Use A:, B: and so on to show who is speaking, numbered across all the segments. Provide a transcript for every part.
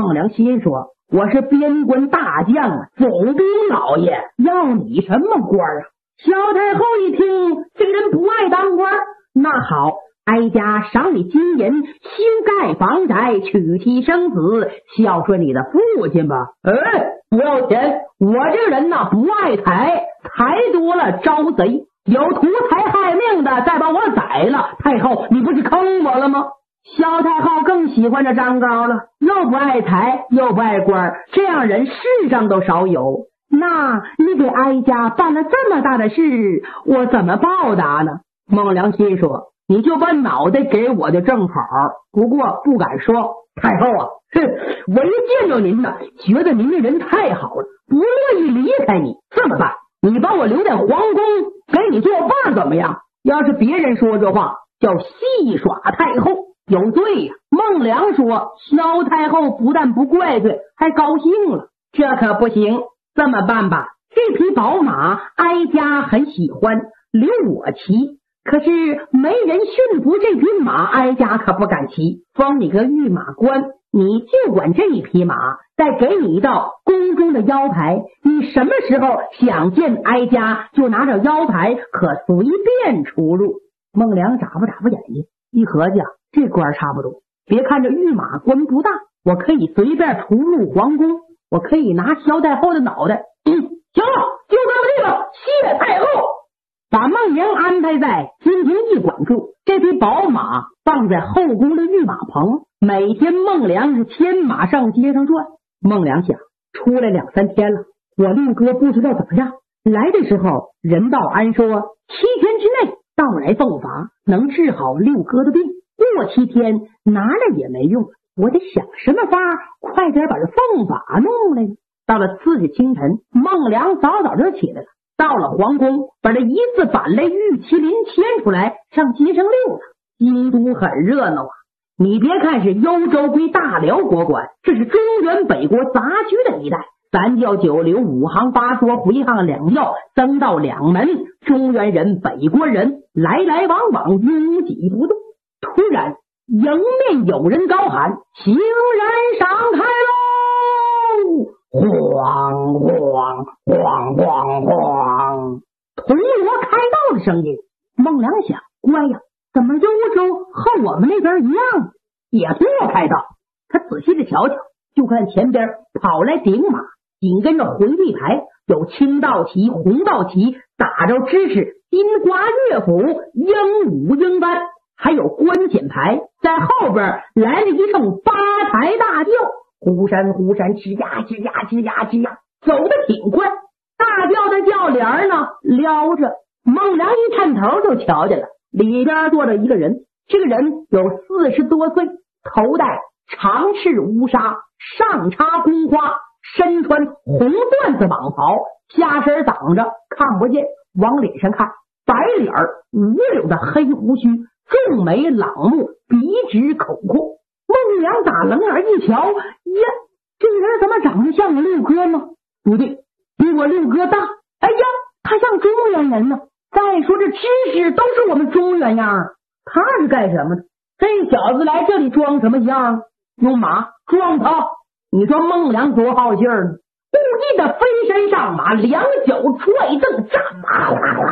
A: 孟良心说，我是边关大将啊，总兵老爷，要你什么官啊？萧太后一听，这个人不爱当官，那好，哀家赏你金银，修盖房宅，娶妻生子，孝顺你的父亲吧。不要钱，我这个人呐，不爱财，财多了招贼，有图财害命的再把我宰了，太后你不是坑我了吗？萧太后更喜欢这张高了，又不爱财又不爱官，这样人世上都少有。那你给哀家办了这么大的事，我怎么报答呢？孟良心说，你就把脑袋给我就正好，不过不敢说。太后啊，我一见着您呢，觉得您这人太好了，不乐意离开你。这么办，你把我留在皇宫给你做伴怎么样？要是别人说这话叫戏耍太后，有罪呀。孟良说，萧太后不但不怪罪，还高兴了。这可不行，这么办吧，这匹宝马哀家很喜欢，留我骑，可是没人驯服这匹马，哀家可不敢骑，封你个御马官，你就管这一匹马，再给你一道宫中的腰牌，你什么时候想见哀家就拿着腰牌，可随便出入。孟良眨巴眼睛，一合计，这官差不多，别看这御马官不大，我可以随便出入皇宫，我可以拿萧太后的脑袋。行了，就这么地了，谢太后。把孟良安排在金庭驿馆住，这匹宝马放在后宫的御马棚，每天孟良是牵马上街上转。孟良想，出来2-3天了，我六哥不知道怎么样，来的时候人道安说7天之内到来奉法，能治好六哥的病，过7天拿了也没用，我得想什么法快点把这奉法弄来呢。到了次日清晨，孟良早就起来了，到了皇宫，把这一字板类玉麒麟牵出来上街上溜达。京都很热闹啊，你别看是幽州归大辽国管，这是中原北国杂居的一带，三教九流5行8说回항2要僧道2门，中原人北国人来来往往，拥挤不动。突然迎面有人高喊，行人闪开喽！晃晃晃晃晃，铜锣开道的声音。孟良想，乖呀，怎么幽州和我们那边一样，也做开道？他仔细的瞧瞧，就看前边跑来顶马，紧跟着回力牌，有青道旗、红道旗，打着支持金花乐府、鹦鹉鹰班，还有关检牌，在后边来了一声八抬大轿，呼山呼山，吱呀吱呀吱呀吱呀，走得挺快。大轿的轿帘呢撩着，孟良一探头就瞧见了，里边坐着一个人，这个人有40多岁，头戴长赤乌纱，上插宫花，身穿红缎子蟒袍，下身挡着看不见，往脸上看白脸五绺的黑胡须，重眉朗目，鼻直口阔。孟良打冷眼一瞧，呀，这个人怎么长得像我六哥呢？不对，比我六哥大。哎呀，他像中原人呢。再说这知识都是我们中原样，他是干什么的？这小子来这里装什么样？用马撞他！你说孟良多好劲儿呢！故意的飞身上马，两脚踹蹬，战马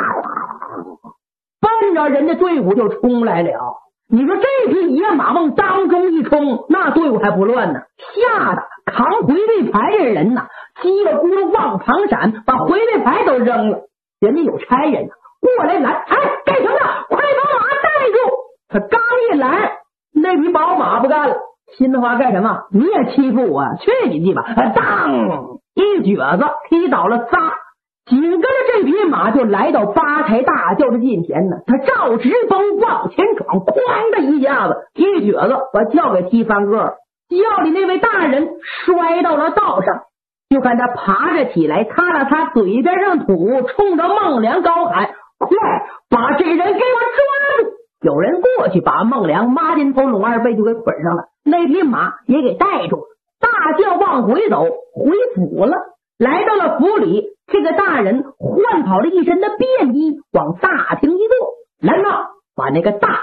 A: 奔着人家队伍就冲来了。你说这匹野马往当中一冲，那队伍还不乱呢，吓得扛回力牌的人呐，叽里咕噜往旁闪，把回力牌都扔了。人家有差人过来拦，哎，干什么？快把马带住！他刚一拦，那匹宝马不干了，心里话干什么？你也欺负我，去你地吧！当一蹶子踢倒了仨，紧跟着这匹马就来到八抬大轿的近前呢，他照直风往前闯，哐的一下子，一蹶子把轿给踢翻个了。轿里那位大人摔到了道上，就看他爬着起来，擦了擦嘴边上土，冲着孟良高喊：快把这人给我抓住！有人过去把孟良抹金头龙二背就给捆上了，那匹马也给带住了。大轿往回走，回府了。来到了府里，这个大人换跑了一身的便衣，往大厅一坐，来吧，把那个大